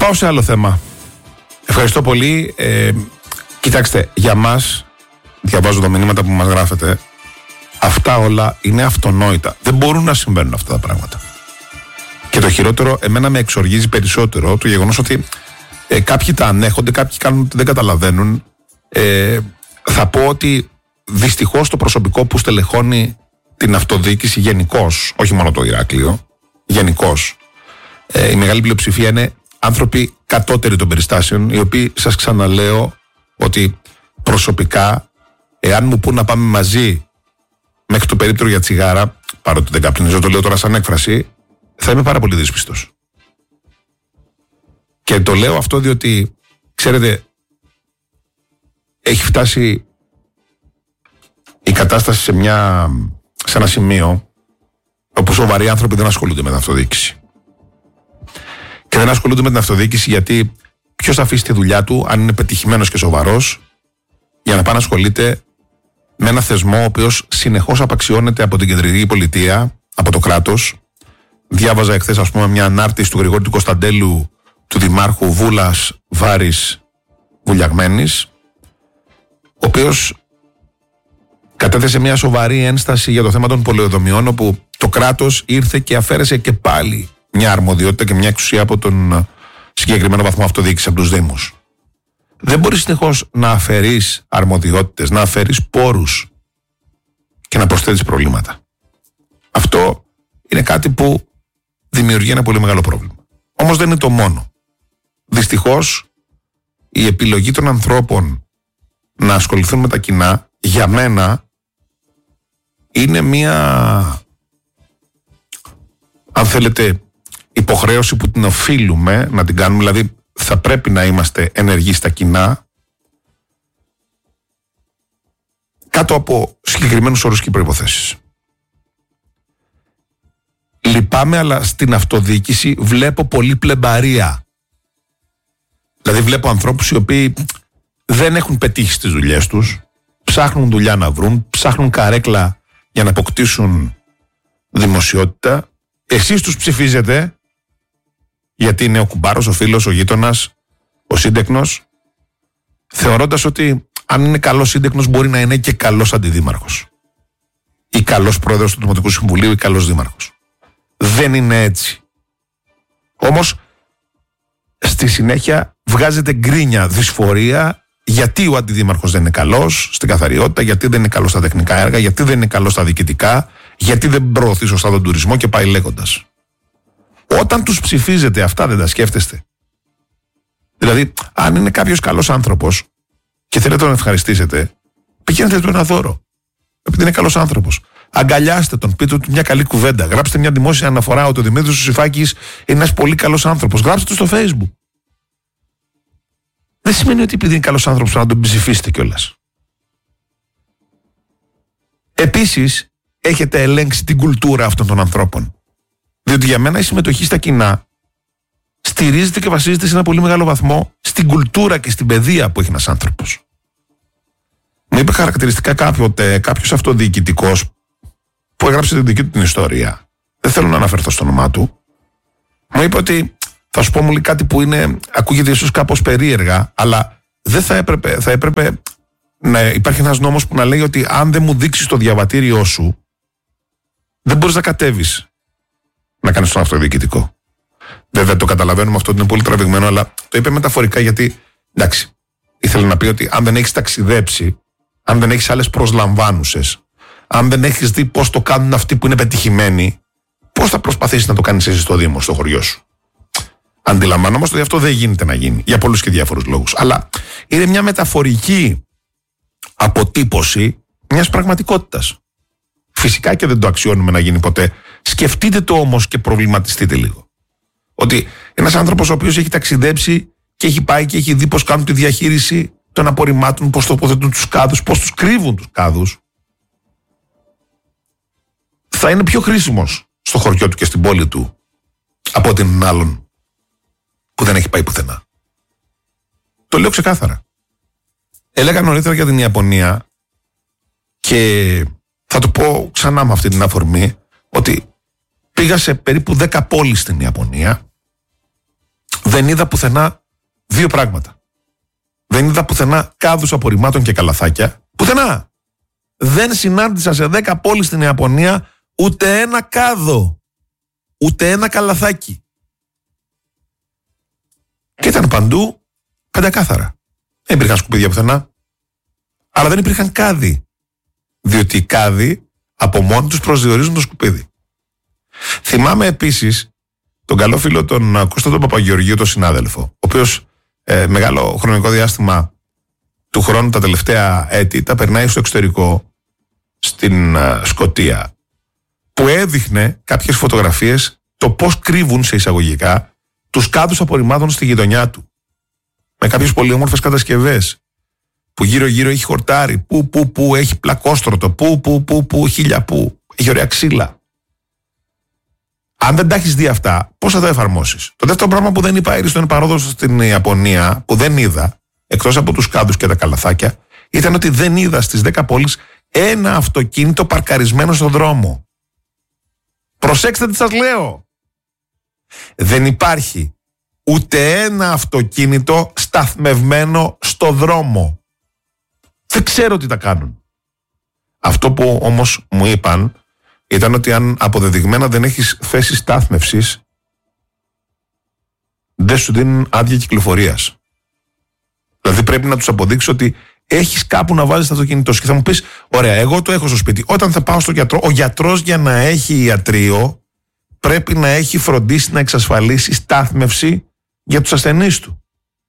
πάω σε άλλο θέμα. Ευχαριστώ πολύ. Κοιτάξτε, για μας, διαβάζω τα μηνύματα που μας γράφετε, αυτά όλα είναι αυτονόητα. Δεν μπορούν να συμβαίνουν αυτά τα πράγματα. Και το χειρότερο, εμένα με εξοργίζει περισσότερο το γεγονός ότι κάποιοι τα ανέχονται, κάποιοι κάνουν ότι δεν καταλαβαίνουν. Θα πω ότι δυστυχώς το προσωπικό που στελεχώνει την αυτοδιοίκηση γενικώς, όχι μόνο το Ηράκλειο, γενικώς, η μεγάλη πλειοψηφία είναι άνθρωποι κατώτεροι των περιστάσεων, οι οποίοι, σας ξαναλέω ότι προσωπικά, εάν μου πούν να πάμε μαζί μέχρι το περίπτερο για τσιγάρα, παρότι δεν καπνίζω, το λέω τώρα σαν έκφραση, θα είμαι πάρα πολύ δύσπιστος. Και το λέω αυτό διότι, ξέρετε, έχει φτάσει η κατάσταση σε ένα σημείο όπου σοβαροί άνθρωποι δεν ασχολούνται με την αυτοδιοίκηση. Και δεν ασχολούνται με την αυτοδιοίκηση γιατί ποιος θα αφήσει τη δουλειά του, αν είναι πετυχημένος και σοβαρός, για να πάει να ασχολείται με ένα θεσμό ο οποίος συνεχώς απαξιώνεται από την κεντρική πολιτεία, από το κράτος. Διάβαζα εχθές, ας πούμε, μια ανάρτηση του Γρηγόρη του Κωνσταντέλου, του Δημάρχου Βούλας Βάρης Βουλιαγμένης, ο οποίος κατέθεσε μια σοβαρή ένσταση για το θέμα των πολεοδομιών, όπου το κράτος ήρθε και αφαίρεσε και πάλι μια αρμοδιότητα και μια εξουσία από τον συγκεκριμένο βαθμό αυτοδιοίκησης από τους Δήμους. Δεν μπορείς συνεχώς να αφαιρείς αρμοδιότητες, να αφαιρείς πόρους και να προσθέτεις προβλήματα. Αυτό είναι κάτι που δημιουργεί ένα πολύ μεγάλο πρόβλημα. Όμως δεν είναι το μόνο. Δυστυχώς, η επιλογή των ανθρώπων να ασχοληθούν με τα κοινά, για μένα, είναι μία, αν θέλετε, υποχρέωση που την οφείλουμε να την κάνουμε. Δηλαδή, θα πρέπει να είμαστε ενεργοί στα κοινά, κάτω από συγκεκριμένους όρους και προϋποθέσεις. Λυπάμαι, αλλά στην αυτοδιοίκηση βλέπω πολύ πλεμπαρία. Δηλαδή βλέπω ανθρώπους οι οποίοι δεν έχουν πετύχει στις δουλειές τους, ψάχνουν δουλειά να βρουν, ψάχνουν καρέκλα για να αποκτήσουν δημοσιότητα. Εσείς τους ψηφίζετε γιατί είναι ο κουμπάρος, ο φίλος, ο γείτονας, ο σύντεκνος, θεωρώντας ότι αν είναι καλός σύντεκνος μπορεί να είναι και καλός αντιδήμαρχος ή καλός πρόεδρος του Δημοτικού Συμβουλίου ή καλός δήμαρχος. Δεν είναι έτσι. Όμως στη συνέχεια βγάζετε γκρίνια, δυσφορία, γιατί ο αντιδήμαρχος δεν είναι καλός στην καθαριότητα, γιατί δεν είναι καλός στα τεχνικά έργα, γιατί δεν είναι καλός στα διοικητικά, γιατί δεν προωθεί σωστά τον τουρισμό και πάει λέγοντας. Όταν τους ψηφίζετε, αυτά δεν τα σκέφτεστε? Δηλαδή, αν είναι κάποιος καλός άνθρωπος και θέλετε να τον ευχαριστήσετε, πηγαίνετε του ένα δώρο. Επειδή είναι καλός άνθρωπος. Αγκαλιάστε τον, πείτε του μια καλή κουβέντα. Γράψτε μια δημόσια αναφορά ότι ο Δημήτρης Σουσιφάκης είναι ένας πολύ καλός άνθρωπος. Γράψτε το στο Facebook. Δεν σημαίνει ότι επειδή είναι καλός άνθρωπος να τον ψηφίσετε κιόλας. Επίσης, έχετε ελέγξει την κουλτούρα αυτών των ανθρώπων. Διότι για μένα η συμμετοχή στα κοινά στηρίζεται και βασίζεται σε ένα πολύ μεγάλο βαθμό στην κουλτούρα και στην παιδεία που έχει ένας άνθρωπος. Μου είπε χαρακτηριστικά κάποιος αυτοδιοικητικός που έγραψε την δική του την ιστορία. Δεν θέλω να αναφερθώ στο όνομά του. Μου είπε ότι, θα σου πω, μου λέει κάτι που ακούγεται ίσως κάπως περίεργα, αλλά δεν θα έπρεπε να υπάρχει ένας νόμος που να λέει ότι αν δεν μου δείξεις το διαβατήριό σου, δεν μπορείς να κατέβεις να κάνεις τον αυτοδιοικητικό. Βέβαια το καταλαβαίνουμε αυτό ότι είναι πολύ τραβηγμένο, αλλά το είπε μεταφορικά γιατί, εντάξει, ήθελε να πει ότι αν δεν έχεις ταξιδέψει, αν δεν έχεις άλλες προσλαμβάνουσες, αν δεν έχεις δει πώς το κάνουν αυτοί που είναι πετυχημένοι, πώς θα προσπαθήσεις να το κάνεις εσύ στο Δήμο, στο χωριό σου? Αντιλαμβανόμαστε ότι αυτό δεν γίνεται να γίνει για πολλούς και διάφορους λόγους. Αλλά είναι μια μεταφορική αποτύπωση μιας πραγματικότητας. Φυσικά και δεν το αξιώνουμε να γίνει ποτέ. Σκεφτείτε το όμως και προβληματιστείτε λίγο. Ότι ένας άνθρωπος ο οποίος έχει ταξιδέψει και έχει πάει και έχει δει πώς κάνουν τη διαχείριση των απορριμμάτων, πώς τοποθετούν τους κάδους, πώς τους κρύβουν τους κάδους, θα είναι πιο χρήσιμος στο χωριό του και στην πόλη του από την άλλον που δεν έχει πάει πουθενά. Το λέω ξεκάθαρα. Έλεγα νωρίτερα για την Ιαπωνία και θα το πω ξανά με αυτή την αφορμή ότι πήγα σε περίπου 10 πόλεις στην Ιαπωνία. δεν είδα πουθενά δύο πράγματα. Δεν είδα πουθενά κάδους απορριμμάτων και καλαθάκια. Πουθενά. Δεν συνάντησα σε 10 πόλεις στην Ιαπωνία ούτε ένα κάδο. Ούτε ένα καλαθάκι. Και ήταν παντού πεντακάθαρα. Δεν υπήρχαν σκουπίδια πουθενά. Αλλά δεν υπήρχαν κάδοι. Διότι οι κάδοι από μόνοι τους προσδιορίζουν το σκουπίδι. Θυμάμαι επίσης τον καλό φίλο τον Κώστα τον Παπαγεωργίου, τον συνάδελφο, ο οποίος μεγάλο χρονικό διάστημα του χρόνου τα τελευταία έτη τα περνάει στο εξωτερικό, στην Σκωτία, που έδειχνε κάποιες φωτογραφίες το πώς κρύβουν σε εισαγωγικά τους κάδους απορριμμάτων στη γειτονιά του. Με κάποιες πολύ όμορφες κατασκευές που γύρω-γύρω έχει χορτάρι, που έχει πλακόστρωτο, που χίλια που, έχει ωραία ξύλα. Αν δεν τα έχεις δει αυτά, πώς θα τα εφαρμόσεις? Το δεύτερο πράγμα που δεν είπα στον παρόδο στην Ιαπωνία, που δεν είδα, εκτός από τους κάδους και τα καλαθάκια, ήταν ότι δεν είδα στις 10 πόλεις ένα αυτοκίνητο παρκαρισμένο στον δρόμο. Προσέξτε τι σας λέω. Δεν υπάρχει ούτε ένα αυτοκίνητο σταθμευμένο στο δρόμο. Δεν ξέρω τι τα κάνουν. Αυτό που όμως μου είπαν ήταν ότι αν αποδεδειγμένα δεν έχεις θέση στάθμευσης, δεν σου δίνουν άδεια κυκλοφορίας. Δηλαδή πρέπει να τους αποδείξω ότι έχεις κάπου να βάζεις το αυτοκίνητό σου. Και θα μου πεις, ωραία, εγώ το έχω στο σπίτι. Όταν θα πάω στο γιατρό, ο γιατρός για να έχει ιατρείο πρέπει να έχει φροντίσει να εξασφαλίσει στάθμευση για τους ασθενείς του.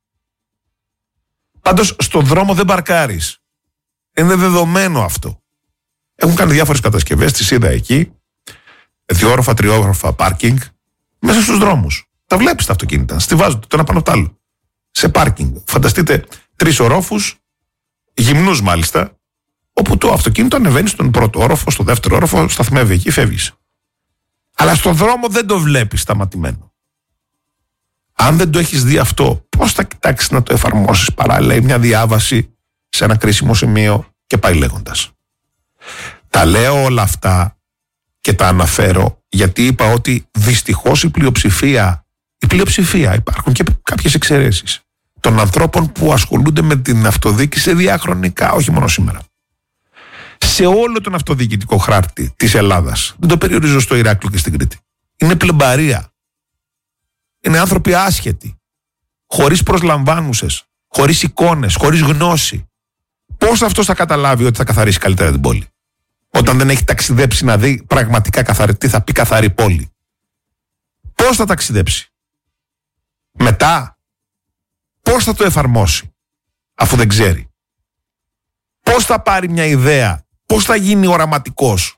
Πάντως στον δρόμο δεν παρκάρεις. Είναι δεδομένο αυτό. Έχουν κάνει διάφορες κατασκευές, τις είδα εκεί, 2 όροφα, 3 όροφα πάρκινγκ, μέσα στους δρόμους. Τα βλέπεις τα αυτοκίνητα, στιβάζουν το ένα πάνω από το άλλο. Σε πάρκινγκ. Φανταστείτε 3 ορόφους, γυμνούς μάλιστα, όπου το αυτοκίνητο ανεβαίνει στον πρώτο όροφο, στο δεύτερο όροφο, σταθμεύει εκεί, φεύγεις. Αλλά στον δρόμο δεν το βλέπεις σταματημένο. Αν δεν το έχεις δει αυτό, πώς θα κοιτάξεις να το εφαρμόσεις παράλληλα ή μια διάβαση σε ένα κρίσιμο σημείο και πάει λέγοντας. Τα λέω όλα αυτά και τα αναφέρω γιατί είπα ότι δυστυχώς η πλειοψηφία, υπάρχουν και κάποιες εξαιρέσεις των ανθρώπων που ασχολούνται με την αυτοδιοίκηση διαχρονικά, όχι μόνο σήμερα. Σε όλο τον αυτοδιοικητικό χάρτη της Ελλάδας, δεν το περιορίζω στο Ηράκλειο και στην Κρήτη, είναι πλεμπαρία. Είναι άνθρωποι άσχετοι, χωρίς προσλαμβάνουσες, χωρίς εικόνες, χωρίς γνώση. Πώς αυτός θα καταλάβει ότι θα καθαρίσει καλύτερα την πόλη, όταν δεν έχει ταξιδέψει να δει πραγματικά τι θα πει καθαρή πόλη? Πώς θα ταξιδέψει? Μετά, πώς θα το εφαρμόσει αφού δεν ξέρει? Πώς θα πάρει μια ιδέα? Πώς θα γίνει οραματικός?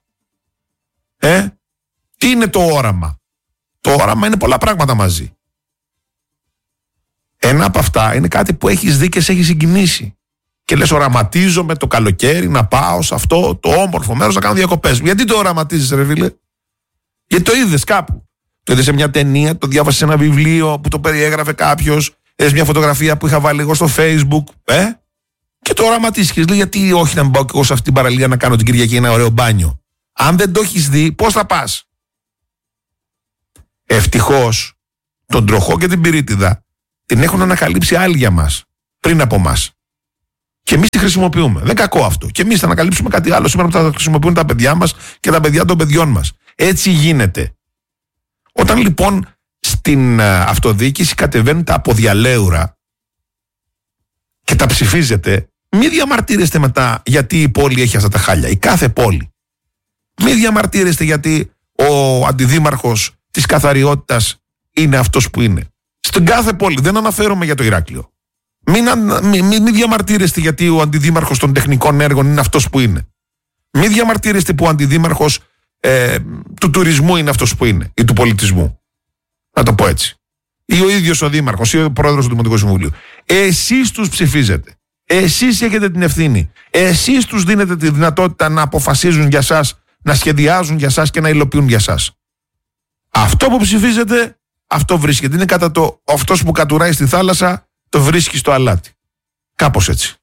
Τι είναι το όραμα? Το όραμα είναι πολλά πράγματα μαζί. Ένα από αυτά είναι κάτι που έχεις δει και σε έχει συγκινήσει. Και λες, οραματίζομαι το καλοκαίρι να πάω σε αυτό το όμορφο μέρος να κάνω διακοπές. Γιατί το οραματίζεις, ρε φίλε? Γιατί το είδες κάπου. Το είδες σε μια ταινία, το διάβασες σε ένα βιβλίο που το περιέγραφε κάποιος, είδες μια φωτογραφία που είχα βάλει εγώ στο Facebook, και το οραματίζεις. Λέει, γιατί όχι να μην πάω και εγώ σε αυτή την παραλία να κάνω την Κυριακή ένα ωραίο μπάνιο? Αν δεν το έχεις δει, πώς θα πας? Ευτυχώς τον τροχό και την πυρίτιδα την έχουν ανακαλύψει άλλοι για μας, πριν από μας. Και εμείς τη χρησιμοποιούμε. Δεν κακό αυτό. Και εμείς θα ανακαλύψουμε κάτι άλλο σήμερα που θα χρησιμοποιούν τα παιδιά μας και τα παιδιά των παιδιών μας. Έτσι γίνεται. Όταν λοιπόν στην αυτοδιοίκηση κατεβαίνουν τα αποδιαλέουρα και τα ψηφίζετε, μη διαμαρτύρεστε μετά γιατί η πόλη έχει αυτά τα χάλια. Η κάθε πόλη. Μη διαμαρτύρεστε γιατί ο αντιδήμαρχος της καθαριότητας είναι αυτός που είναι. Στην κάθε πόλη. Δεν αναφέρομαι για το Ηράκλειο. Μην διαμαρτύρεστε γιατί ο αντιδήμαρχος των τεχνικών έργων είναι αυτός που είναι. Μην διαμαρτύρεστε που ο αντιδήμαρχος του τουρισμού είναι αυτός που είναι, ή του πολιτισμού. Να το πω έτσι. Ή ο ίδιος ο δήμαρχος ή ο πρόεδρος του Δημοτικού Συμβουλίου. Εσείς τους ψηφίζετε. Εσείς έχετε την ευθύνη. Εσείς τους δίνετε τη δυνατότητα να αποφασίζουν για σας, να σχεδιάζουν για σας και να υλοποιούν για σας. Αυτό που ψηφίζετε, αυτό βρίσκεται. Είναι κατά το αυτός που κατουράει στη θάλασσα, το βρίσκει στο αλάτι. Κάπως έτσι.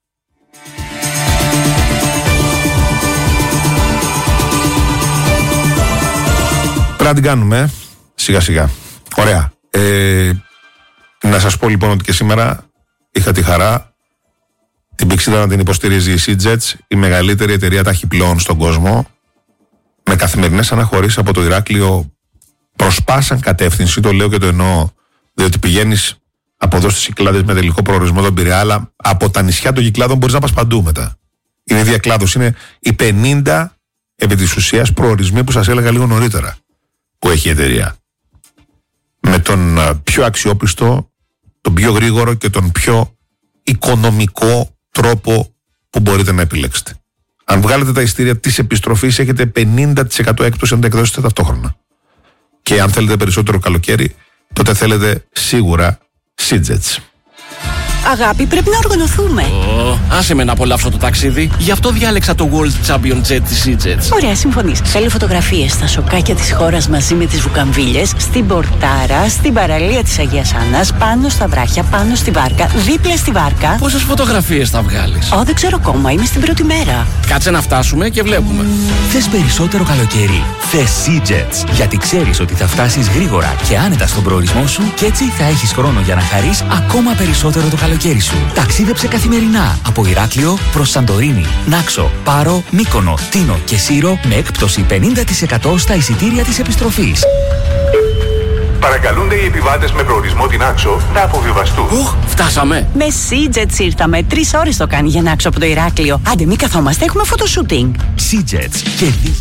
Πρέπει να την κάνουμε, σιγά σιγά. Ωραία. Να σας πω λοιπόν ότι και σήμερα είχα τη χαρά την πηξίδα να την υποστηρίζει η SeaJets, η μεγαλύτερη εταιρεία ταχυπλοών στον κόσμο, με καθημερινές αναχωρήσεις από το Ηράκλειο προς πάσαν κατεύθυνση. Το λέω και το εννοώ, διότι πηγαίνεις από εδώ στις Κυκλάδες με τελικό προορισμό τον Πειραιά, αλλά από τα νησιά των Κυκλάδων μπορείς να πας παντού μετά. Είναι διακλάδος. Είναι οι 50 επί της ουσίας προορισμοί που σας έλεγα λίγο νωρίτερα που έχει η εταιρεία. Με τον πιο αξιόπιστο, τον πιο γρήγορο και τον πιο οικονομικό τρόπο που μπορείτε να επιλέξετε. Αν βγάλετε τα ειστήρια της επιστροφής, έχετε 50% έκπτωση αν τα εκδώσετε ταυτόχρονα. Και αν θέλετε περισσότερο καλοκαίρι, τότε θέλετε σίγουρα SeaJets. Αγάπη, πρέπει να οργανωθούμε. Άσε με να απολαύσω το ταξίδι. Γι' αυτό διάλεξα το World Champion Jet της SeaJets. Ωραία, συμφωνείς. Θέλω φωτογραφίες στα σοκάκια της χώρας μαζί με τις βουκαμβίλες, στην Πορτάρα, στην παραλία της Αγίας Άννας, πάνω στα βράχια, πάνω στη βάρκα, δίπλα στη βάρκα. Πόσες φωτογραφίες θα βγάλεις? Δεν ξέρω ακόμα, είμαι στην πρώτη μέρα. Κάτσε να φτάσουμε και βλέπουμε. Θες περισσότερο καλοκαίρι? Θες SeaJets, γιατί ξέρεις ότι θα φτάσεις γρήγορα και άνετα στον προορισμό σου και έτσι θα έχεις χρόνο για να χαρείς ακόμα περισσότερο το καλοκαίρι σου. Ταξίδεψε καθημερινά από Ηράκλειο προς Σαντορίνη, Νάξο, Πάρο, Μύκονο, Τίνο και Σύρο με έκπτωση 50% στα εισιτήρια της επιστροφής. Παρακαλούνται οι επιβάτες με προορισμό την Άξο να αποβιβαστούν. Φτάσαμε. Με SeaJets ήρθαμε. 3 ώρες το κάνει για να έξω από το Ηράκλειο. Άντε, μη καθόμαστε, έχουμε φωτοσούτινγκ. SeaJets, κερδίζει